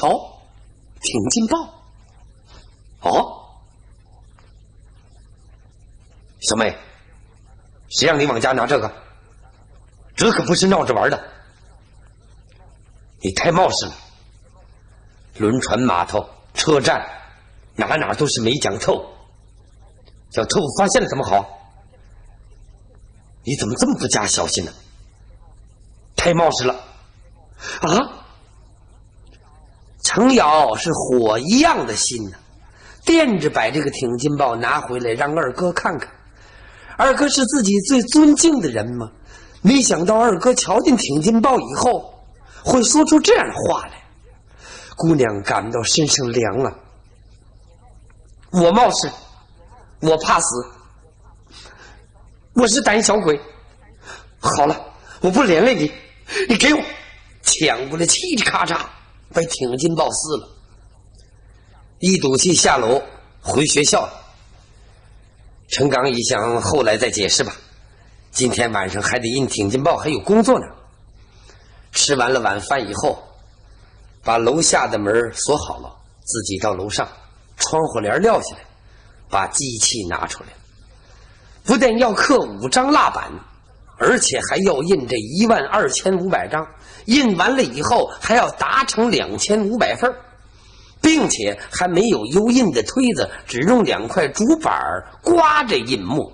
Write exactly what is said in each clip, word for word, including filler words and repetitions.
瞧，挺劲爆。哦，小妹，谁让你往家拿这个？这可不是闹着玩的。你太冒失了。轮船码头、车站，哪哪都是没讲透。叫特务发现了怎么好？你怎么这么不加小心呢？太冒失了。啊！程瑶是火一样的心呢、啊，惦着把这个挺劲豹拿回来让二哥看看。二哥是自己最尊敬的人吗？没想到二哥瞧见挺劲豹以后会说出这样的话来，姑娘感到身上凉了。我冒失，我怕死，我是胆小鬼。好了，我不连累你，你给我抢过来，嘁嘁咔嚓把挺劲豹撕了。一赌气下楼回学校了。陈刚一想，后来再解释吧，今天晚上还得印挺劲豹还有工作呢。吃完了晚饭以后，把楼下的门锁好了，自己到楼上，窗户帘撂下来，把机器拿出来，不但要刻五张蜡板，而且还要印这一万二千五百张，印完了以后还要打成两千五百份，并且还没有油印的推子，只用两块竹板刮着印墨。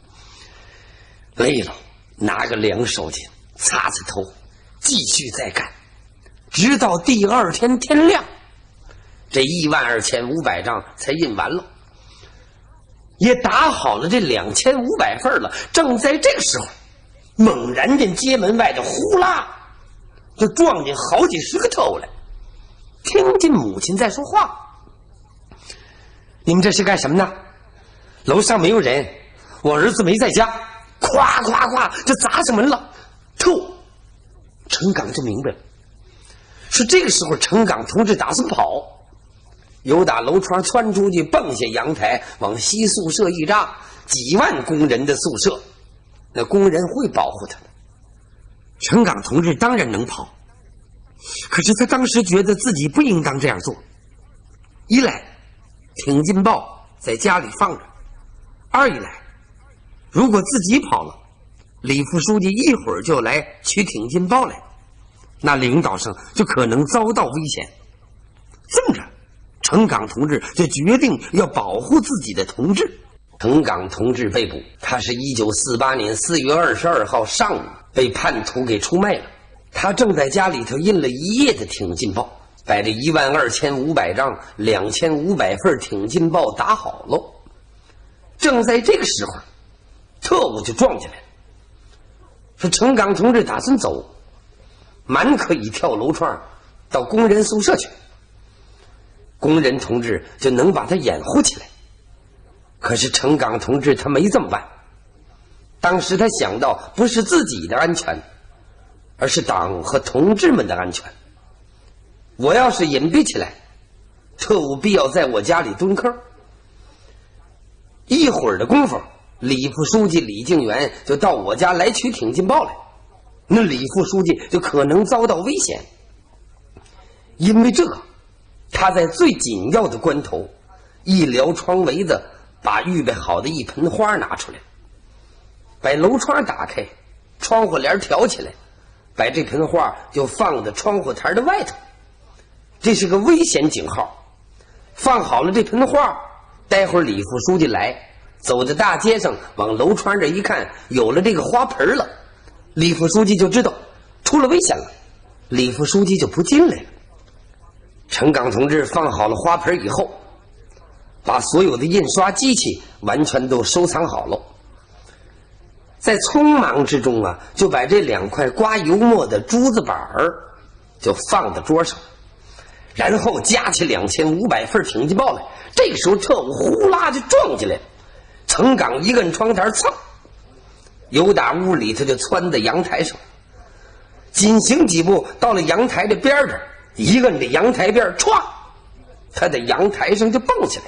累了，拿个凉手巾擦擦头，继续再干，直到第二天天亮，这一万二千五百张才印完了，也打好了这两千五百份了。正在这个时候，猛然间街门外的呼啦就撞进好几十个特务来，听见母亲在说话：“你们这是干什么呢？楼上没有人，我儿子没在家。”咵咵咵，这砸上门了。特务陈岗就明白了，是这个时候陈岗同志打算跑，由打楼窗窜出去，蹦下阳台，往西宿舍一扎，几万工人的宿舍，那工人会保护他的。陈岗同志当然能跑，可是他当时觉得自己不应当这样做。一来挺劲豹在家里放着，二一来如果自己跑了，李副书记一会儿就来取挺劲豹来，那领导上就可能遭到危险。这么着，陈岗同志就决定要保护自己的同志。陈岗同志被捕，他是一九四八年四月二十二号上午被叛徒给出卖了。他正在家里头印了一夜的挺劲豹，把这一万二千五百张、两千五百份挺劲豹打好了。正在这个时候，特务就撞进来了，说陈岗同志打算走，满可以跳楼窗到工人宿舍去，工人同志就能把他掩护起来。可是陈岗同志他没这么办，当时他想到不是自己的安全，而是党和同志们的安全。我要是隐蔽起来，特务必要在我家里蹲坑，一会儿的功夫，李副书记李敬元就到我家来取挺劲豹来，那李副书记就可能遭到危险。因为这个，他在最紧要的关头，一撩窗围子，把预备好的一盆花拿出来，把楼窗打开，窗户帘挑起来，把这盆花就放在窗户台的外头。这是个危险警号。放好了这盆花，待会儿李副书记来，走在大街上，往楼窗这一看，有了这个花盆了，李副书记就知道出了危险了，李副书记就不进来了。陈岗同志放好了花盆以后，把所有的印刷机器完全都收藏好了，在匆忙之中啊，就把这两块刮油墨的珠子板儿就放在桌上，然后夹起两千五百份挺劲豹来。这个时候特务呼啦就撞进来了，陈岗一摁窗台，噌，由打屋里头就窜到阳台上，仅行几步到了阳台的边上，一摁这阳台边，歘，他在阳台上就蹦起来，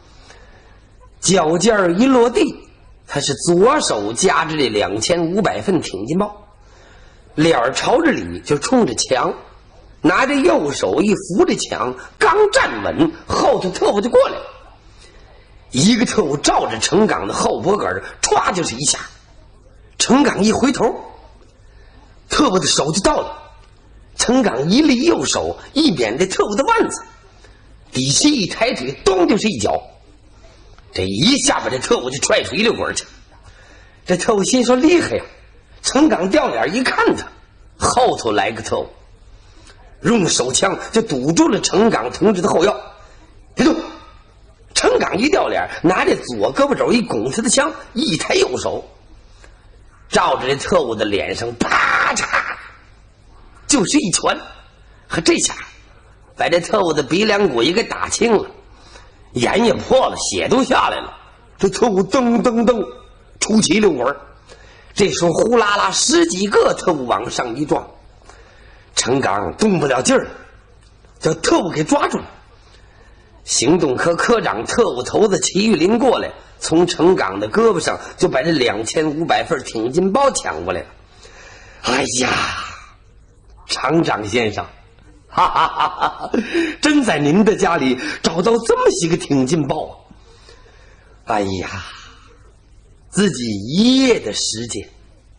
脚尖一落地，他是左手夹着这两千五百份挺劲豹，脸朝着里就冲着墙， 拿着右手一扶着墙，刚站稳，后头特务就过来了。一个特务照着程岗的后脖梗歘就是一下，程岗一回头，特务的手就到了。程岗一立右手，一扁这特务的腕子，底下一抬腿，咚就是一脚，这一下把这特务就踹出一溜滚去。这特务心说厉害呀，程岗掉脸一看他，后头来个特务，用手枪就堵住了程岗同志的后腰，别动。程岗一掉脸，拿着左胳膊肘一拱他的枪，一抬右手，照着这特务的脸上啪嚓就是一拳，和这下把这特务的鼻梁骨也给打青了，眼也破了，血都下来了。这特务噔噔噔出起溜滚，这时候呼啦啦十几个特务往上一撞，程岗动不了劲儿，叫特务给抓住了。行动科科长特务头子齐玉林过来，从程岗的胳膊上就把这两千五百份挺进包抢过来了。哎呀，厂长先生，哈哈哈哈，真在您的家里找到这么些个挺进包啊！哎呀，自己一夜的时间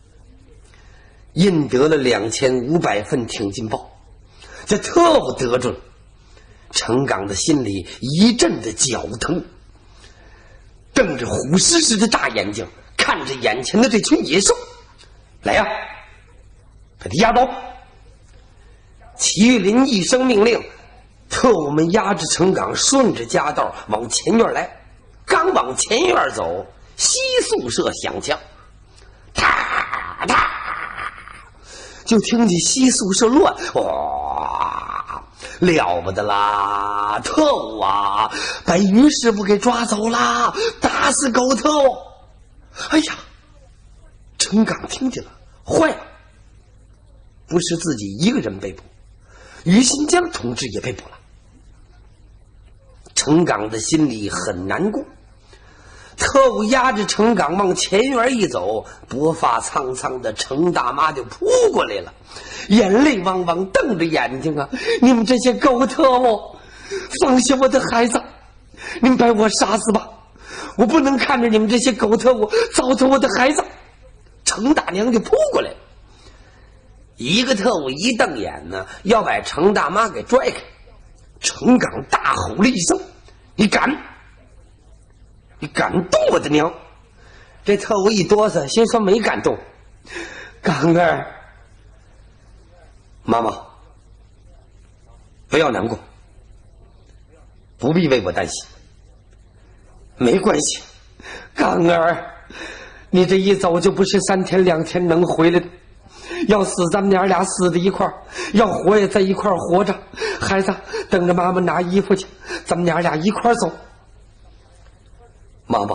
印得了两千五百份挺进报，这特务得着了。程岗的心里一阵的绞疼，瞪着虎视似的大眼睛看着眼前的这群野兽，来呀，把他押走！齐玉林一声命令，特务们压着程岗顺着夹道往前院来，刚往前院走，西宿舍响枪，哒哒，就听见西宿舍乱，哇，了不得啦！特务啊，把于师傅给抓走啦，打死狗特务！哎呀，程岗听见了，坏了，不是自己一个人被捕，于新江同志也被捕了。程岗的心里很难过。特务压着程岗往前院一走，脖发苍苍的程大妈就扑过来了，眼泪汪汪瞪着眼睛啊！你们这些狗特务，放下我的孩子，你们把我杀死吧！我不能看着你们这些狗特务糟蹋我的孩子！程大娘就扑过来了，一个特务一瞪眼呢，要把程大妈给拽开。程岗大吼了一声：“你敢！你敢动我的娘！”这特务一哆嗦，心说没敢动。岗儿，妈妈，不要难过，不必为我担心，没关系。岗儿，你这一走就不是三天两天能回来的，要死咱们娘俩死在一块儿，要活也在一块儿活着。孩子，等着妈妈拿衣服去，咱们娘俩一块儿走。妈妈，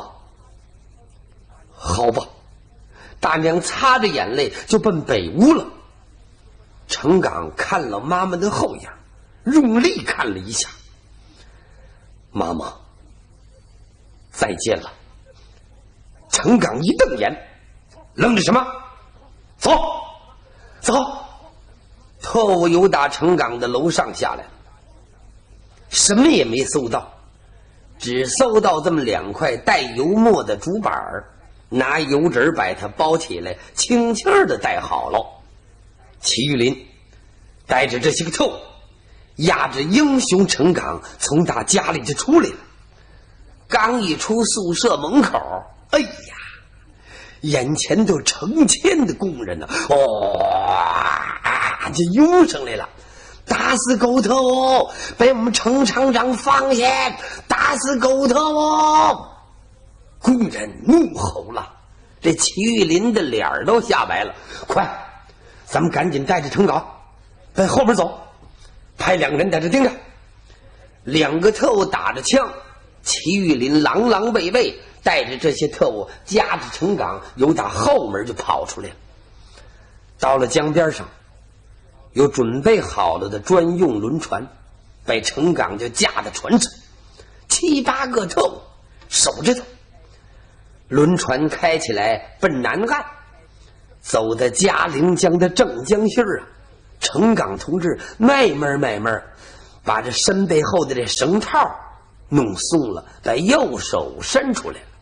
好吧。大娘擦着眼泪就奔北屋了。程岗看了妈妈的后眼，用力看了一下。妈妈，再见了。程岗一瞪眼，愣着什么？走，走。特务由打程岗的楼上下来，什么也没搜到，只搜到这么两块带油墨的竹板，拿油纸把它包起来，轻轻的带好了。齐玉林带着这些个特务，压着英雄程岗从他家里就出来了。刚一出宿舍门口，哎呀，眼前都成千的工人呢、啊，哇，就涌上来了。打死狗特务，被我们程厂长放下！打死狗特务！工人怒吼了，这齐玉林的脸儿都吓白了。快，咱们赶紧带着程岗在后边走，派两个人在这盯着。两个特务打着枪，齐玉林狼狼狈狈带着这些特务夹着程岗由打后门就跑出来了。到了江边上，有准备好了的专用轮船，把程岗就架在船上，七八个特务守着他。轮船开起来奔南岸，走到嘉陵江的正江心啊， 程刚同志慢慢慢慢把这身背后的这绳套弄松了，把右手伸出来了，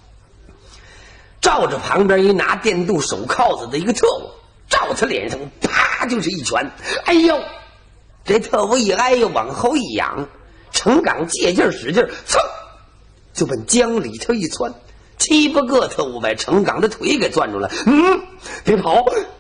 照着旁边一拿电镀手铐子的一个特务，照他脸上啪就是一拳。哎呦，这特务一哎呦往后一仰，程刚借劲使劲，噌就奔江里头一窜，七八个特务把程刚的腿给攥住了。嗯，别跑！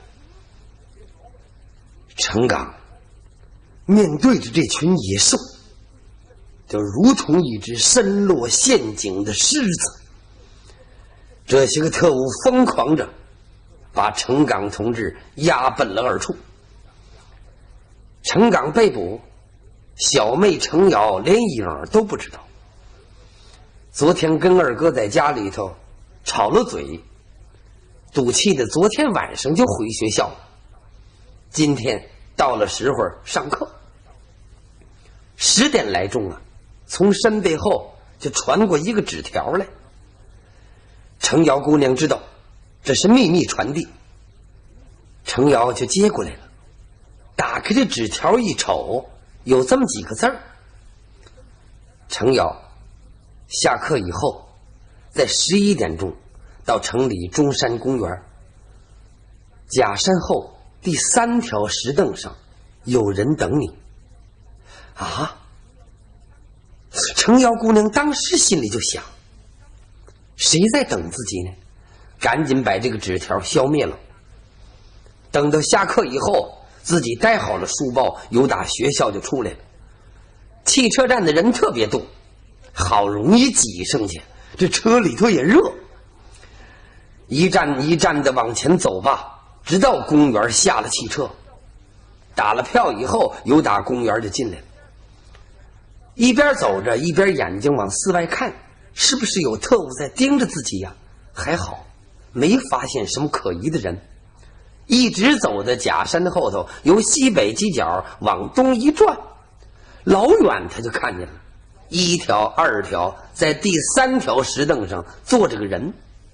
程刚面对着这群野兽，就如同一只身落陷阱的狮子。这些个特务疯狂着把程刚同志押奔了二处。程刚被捕，小妹程瑶连影儿都不知道。昨天跟二哥在家里头吵了嘴，赌气的昨天晚上就回学校了。今天到了时候上课，十点来钟啊，从身背后就传过一个纸条来。程瑶姑娘知道这是秘密传递，程瑶就接过来了，打开这纸条一瞅，有这么几个字儿：程瑶下课以后在十一点钟到城里中山公园，假山后第三条石凳上有人等你。啊！程瑶姑娘当时心里就想，谁在等自己呢？赶紧把这个纸条消灭了。等到下课以后，自己带好了书包，由打学校就出来了。汽车站的人特别多，好容易挤上去，这车里头也热，一站一站的往前走吧，直到公园下了汽车，打了票以后，由打公园就进来了。一边走着一边眼睛往四外看，是不是有特务在盯着自己呀？还好没发现什么可疑的人，一直走在假山的后头，由西北犄角往东一转，老远他就看见了一条二条，在第三条石凳上坐着个人，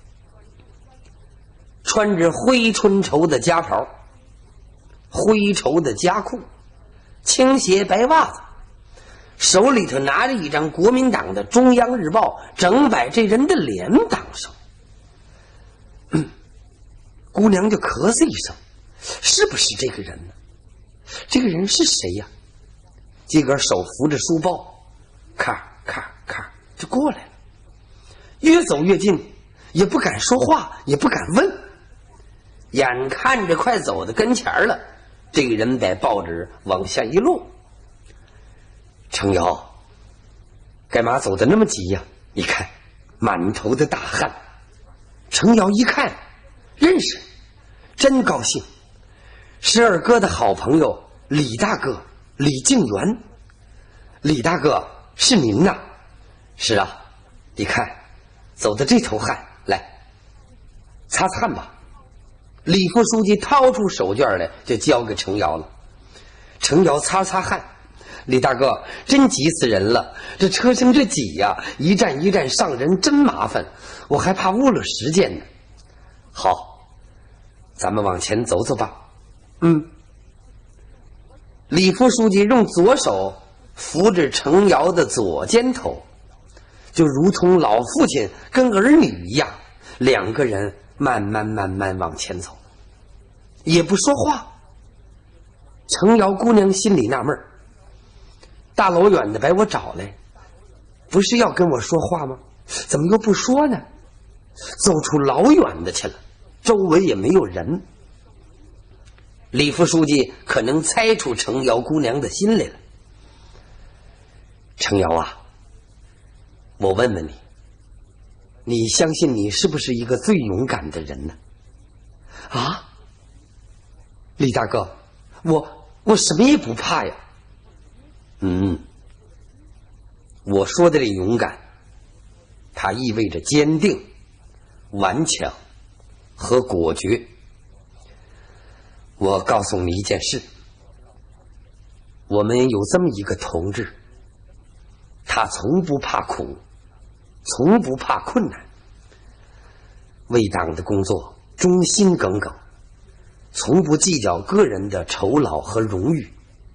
穿着灰春绸的夹袍，灰绸的夹裤，青鞋白袜子，手里头拿着一张国民党的中央日报，整把这人的脸挡上。嗯，姑娘就咳嗽一声，是不是这个人呢？这个人是谁呀？自个儿手扶着书包，咔咔咔就过来了，越走越近，也不敢说话，也不敢问。眼看着快走到跟前了，这个人把报纸往下一落。程瑶，干嘛走得那么急呀？你看满头的大汗。程瑶一看认识，真高兴，是二哥的好朋友李大哥李静元。李大哥，是您呐？是啊，你看走的这头汗，来擦擦汗吧。李副书记掏出手绢来就交给程瑶了。程瑶擦擦汗，李大哥真急死人了，这车上这挤呀、啊，一站一站上人真麻烦，我还怕误了时间呢。好，咱们往前走走吧。嗯。李副书记用左手扶着程瑶的左肩头，就如同老父亲跟儿女一样，两个人慢慢慢慢往前走，也不说话。程瑶姑娘心里纳闷，大老远的把我找来，不是要跟我说话吗？怎么又不说呢？走出老远的去了，周围也没有人。李副书记可能猜出程瑶姑娘的心来了。程瑶啊，我问问你，你相信你是不是一个最勇敢的人呢？啊，李大哥，我我什么也不怕呀。嗯，我说的这勇敢，它意味着坚定、顽强和果决。我告诉你一件事，我们有这么一个同志，他从不怕苦，从不怕困难，为党的工作忠心耿耿， 从不计较个人的酬劳和荣誉，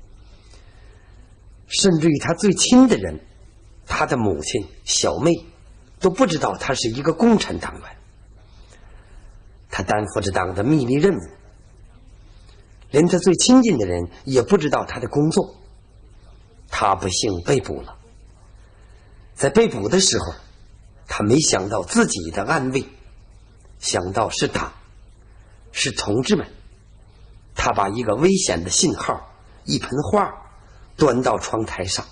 甚至于他最亲的人，他的母亲小妹都不知道他是一个共产党员。他担负着党的秘密任务，连他最亲近的人也不知道他的工作。他不幸被捕了，在被捕的时候，他没想到自己的安危，想到是党，是同志们。他把一个危险的信号，一盆花端到窗台上，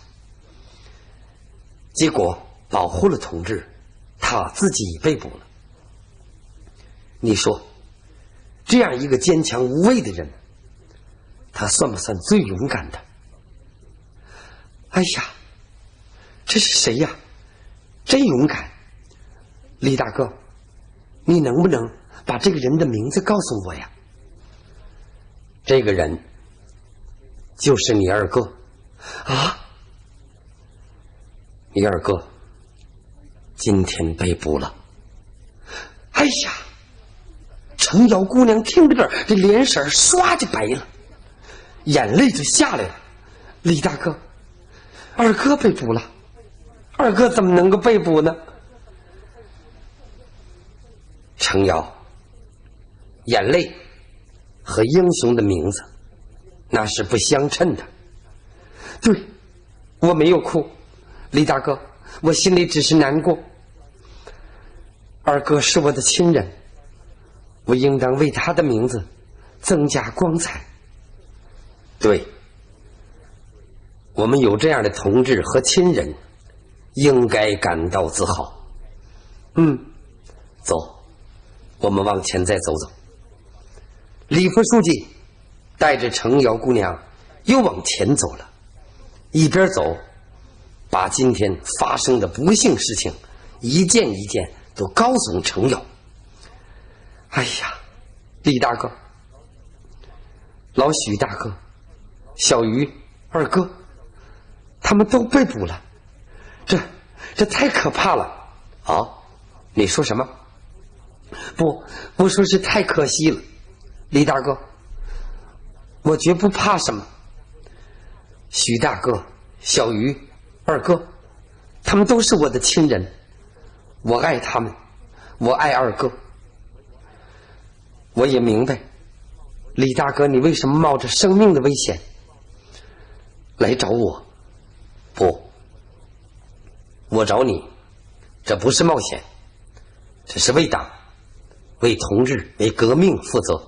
结果保护了同志，他自己被捕了。你说，这样一个坚强无畏的人，他算不算最勇敢的？哎呀，这是谁呀？真勇敢！李大哥，你能不能把这个人的名字告诉我呀？这个人就是你二哥啊！你二哥今天被捕了。哎呀！程瑶姑娘听到这儿，这脸色唰就白了，眼泪就下来了。李大哥，二哥被捕了，二哥怎么能够被捕呢？程瑶，眼泪和英雄的名字那是不相称的。对，我没有哭，李大哥，我心里只是难过。二哥是我的亲人，我应当为他的名字增加光彩。对，我们有这样的同志和亲人，应该感到自豪。嗯，走，我们往前再走走。李副书记带着程瑶姑娘又往前走了，一边走，把今天发生的不幸事情一件一件都告诉程瑶。哎呀，李大哥，老许大哥，小鱼二哥，他们都被捕了，这这太可怕了啊！你说什么？不，我说是太可惜了，李大哥，我绝不怕什么。许大哥、小鱼二哥，他们都是我的亲人，我爱他们，我爱二哥。我也明白，李大哥，你为什么冒着生命的危险来找我？不，我找你，这不是冒险，这是为党、为同志、为革命负责。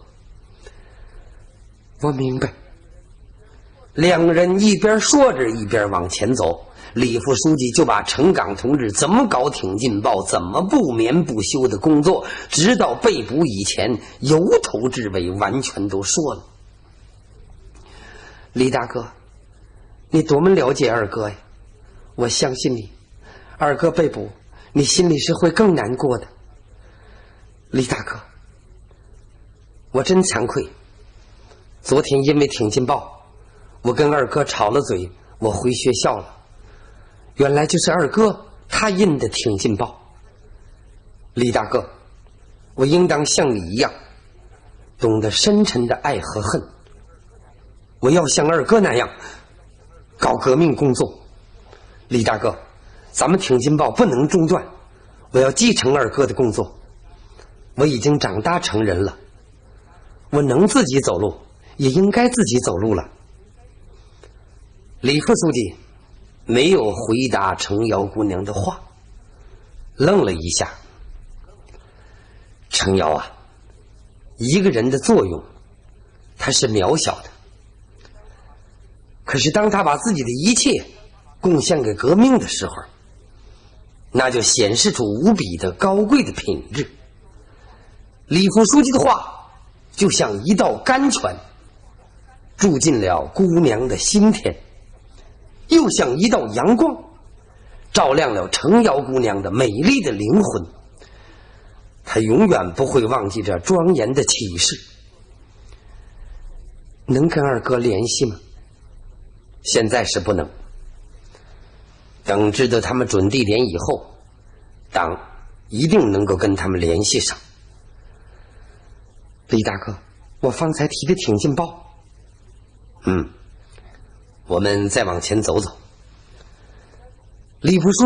我明白。两个人一边说着，一边往前走。李副书记就把程岗同志怎么搞挺进报，怎么不眠不休的工作，直到被捕以前，由头至尾完全都说了。李大哥，你多么了解二哥呀！我相信你，二哥被捕，你心里是会更难过的。李大哥，我真惭愧，昨天因为挺进报，我跟二哥吵了嘴，我回学校了。原来就是二哥他印的挺进报。李大哥，我应当像你一样懂得深沉的爱和恨，我要像二哥那样搞革命工作。李大哥，咱们挺进报不能中断，我要继承二哥的工作。我已经长大成人了，我能自己走路，也应该自己走路了。李副书记没有回答程瑶姑娘的话，愣了一下。程瑶啊，一个人的作用他是渺小的，可是当他把自己的一切贡献给革命的时候，那就显示出无比的高贵的品质。李副书记的话就像一道甘泉，注进了姑娘的心田，又像一道阳光，照亮了程瑶姑娘的美丽的灵魂。她永远不会忘记这庄严的启示。能跟二哥联系吗？现在是不能，等知道他们准地点以后，党一定能够跟他们联系上。李大哥， 我方才提的挺进报。嗯，我们再往前走走。礼部